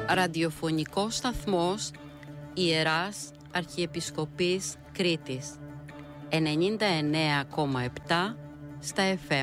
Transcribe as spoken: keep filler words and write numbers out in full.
Ραδιοφωνικός σταθμός Ιεράς Αρχιεπισκοπής Κρήτης ενενήντα εννέα κόμμα επτά στα εφ εμ.